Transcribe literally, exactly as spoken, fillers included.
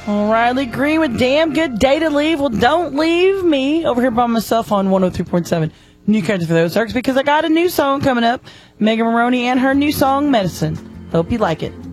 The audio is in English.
Riley Green with Damn Good Day to Leave. Well, don't leave me over here by myself on one oh three point seven New Country for the Ozarks because I got a new song coming up. Megan Maroney and her new song, Medicine. Hope you like it.